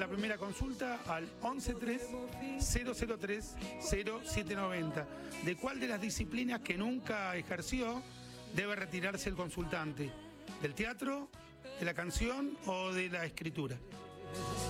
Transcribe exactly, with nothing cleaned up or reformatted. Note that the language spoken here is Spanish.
la primera consulta al once tres cero cero tres cero siete noventa. ¿De cuál de las disciplinas que nunca ejerció debe retirarse el consultante? ¿Del teatro, de la canción o de la escritura?